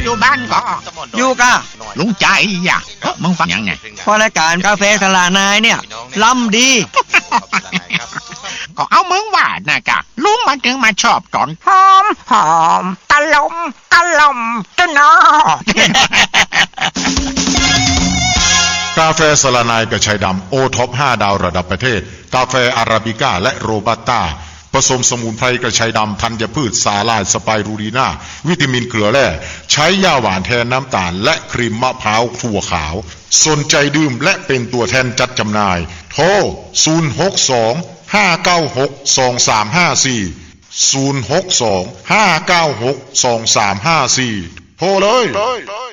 อยู่บ้านก็อยู่กะลุงใจอ่ะมึงฟังยังไงพอรายการกาแฟสลานายเนี่ยล้ำดีก็เอามึงว่านะกะลุงมันถึงมาชอบตอนหอมตะลมตะนอกาแฟสลานายกระชายดำโอท็อป5ดาวระดับประเทศกาแฟอาราบิก้าและโรบัสต้าผสมสมุนไพรกระชายดำธัญพืชสาลายสไปรูลีนาวิตามินเกลือแร่ใช้ยาหวานแทนน้ำตาลและครีมมะพร้าวถั่วขาวสนใจดื่มและเป็นตัวแทนจัดจำหน่ายโทร062-596-2354 062-596-2354 โทรเลย